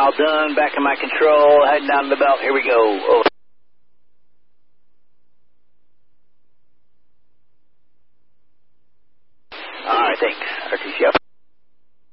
All done. Back in my control. Heading down to the belt. Here we go. Over.